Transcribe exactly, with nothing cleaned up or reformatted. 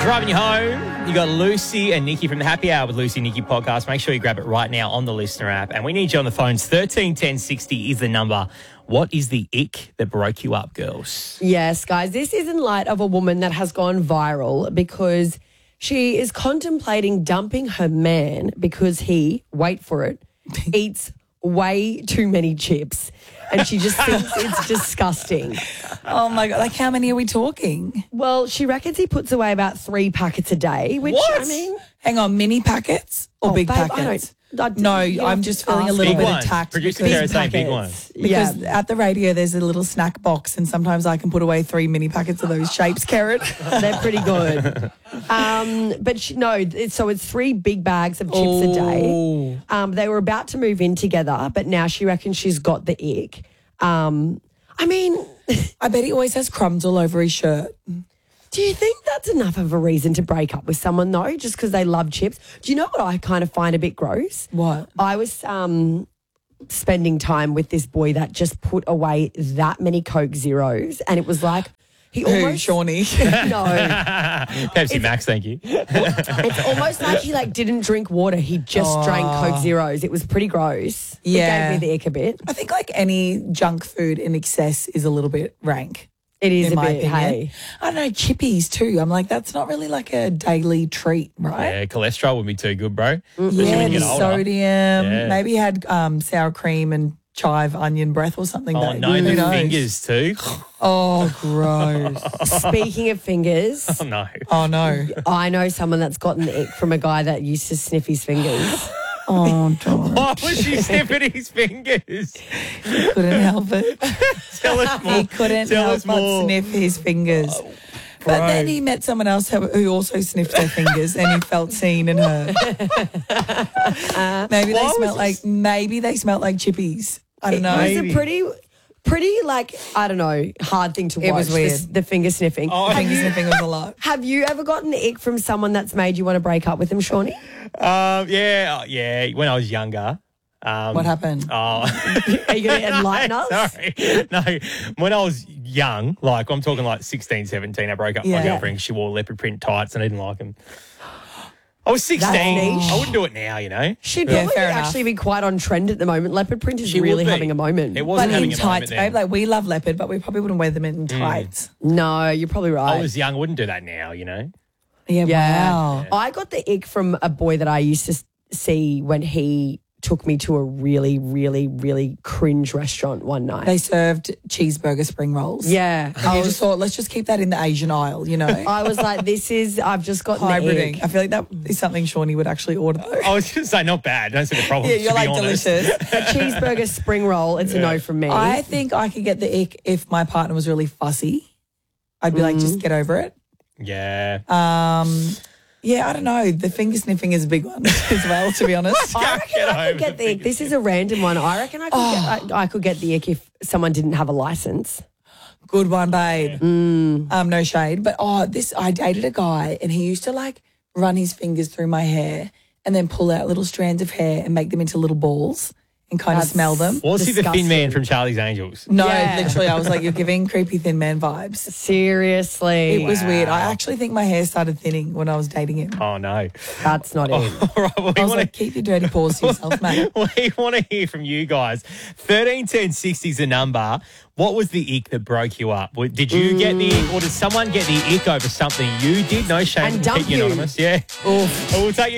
Driving you home, you got Lucy and Nikki from the Happy Hour with Lucy and Nikki podcast. Make sure you grab it right now on the Listener app. And we need you on the phones. thirteen ten sixty is the number. What is the ick that broke you up, girls? Yes, guys, this is in light of a woman that has gone viral because she is contemplating dumping her man because he, wait for it, eats way too many chips. And she just thinks it's disgusting. Oh, my God. Like, how many are we talking? Well, she reckons he puts away about three packets a day, which, What? I mean... Hang on, mini packets or Oh, big babe, I packets? don't- I- no, you I'm have just to feeling a ask little Big bit one. attacked. Producer because- Sarah saying big one. Because Yeah. at the radio, there's a little snack box, and sometimes I can put away three mini packets of those shapes, carrot. They're pretty good. Um, but she, no, it's, so it's three big bags of chips a day. Oh. Um, they were about to move in together, but now she reckons she's got the ick. Um, I mean, I bet he always has crumbs all over his shirt. do you think that's enough of a reason to break up with someone, though, just because they love chips? Do you know what I kind of find a bit gross? What? I was um, spending time with this boy that just put away that many Coke Zeros, and it was like he Who, almost Shawnee? no. Pepsi Max, thank you. It's almost like he like didn't drink water. He just drank Coke Zeros. It was pretty gross. Yeah. It gave me the ick a bit. I think like any junk food in excess is a little bit rank. It is in a my bit, opinion. hey. I don't know, chippies too. I'm like, that's not really like a daily treat, right? Yeah, cholesterol would be too good, bro. Especially Yeah, when you the get older. sodium. Yeah. Maybe he had um, sour cream and chive onion breath or something. Oh, that, no, who the knows? fingers too. Oh, gross. Speaking of fingers, Oh, no. Oh, no. I know someone that's gotten the ick from a guy that used to sniff his fingers. Oh, don't. Why was she sniffing his fingers? Couldn't help it. Tell us more. He couldn't Tell help us but more. sniff his fingers. But then he met someone else who who also sniffed their fingers, and he felt seen and heard. Maybe Why they was smelt he- like maybe they smelt like chippies. I don't know. It was Maybe. a pretty, pretty like, I don't know, hard thing to watch. It was weird. The, the finger sniffing. Oh, have, Finger you, sniffing was a lot. have you ever gotten the ick from someone that's made you want to break up with them, Shawnee? Um, yeah, yeah. When I was younger. Um, What happened? Oh. Are you going to enlighten us? Sorry. No, when I was young, like I'm talking like sixteen, seventeen, I broke up with my Yeah. girlfriend. She wore leopard print tights and I didn't like them. I was sixteen. niche. I wouldn't do it now, you know. She'd Yeah, probably fair enough. actually be quite on trend at the moment. Leopard print is She would really be. having a moment. It But wasn't having in a moment tights, then. babe. Like we love leopard, but we probably wouldn't wear them in tights. No, you're probably right. I was young. I wouldn't do that now, you know. Yeah. Yeah. Wow. I got the ick from a boy that I used to s- see when he took me to a really, really, really cringe restaurant one night. They served cheeseburger spring rolls. yeah. And I you was, just thought, let's just keep that in the Asian aisle, you know? I was like, this is, I've just gotten the Hybriding. ick. I feel like that is something Shawnee would actually order. Though. I was going to say not bad. Don't see the problem. Yeah, you're to be like honest. delicious. A cheeseburger spring roll, it's a no from me. I think I could get the ick if my partner was really fussy. I'd be like, just get over it. Yeah. Um, yeah, I don't know. The finger sniffing is a big one as well, to be honest. I reckon Get I over could get the the ick. This is a random one. I reckon I could, get, I, I could get the ick if someone didn't have a license. Good one, babe. Um, no shade. But oh, this I dated a guy and he used to like run his fingers through my hair and then pull out little strands of hair and make them into little balls and kind of That's- smell them. Was he the thin Disgusting. man from Charlie's Angels? No, Yeah. literally, I was like, you're giving creepy thin man vibes. Seriously. It was weird. I actually think my hair started thinning when I was dating him. Oh, no. That's not it. All right, well, we I was want like, keep your dirty paws to yourself, mate. we want to hear from you guys. thirteen ten sixty is the number. What was the ick that broke you up? Did you get the ick or did someone get the ick over something you did? No shame. And dump Keep you you. anonymous. Yeah. Oof. We'll take your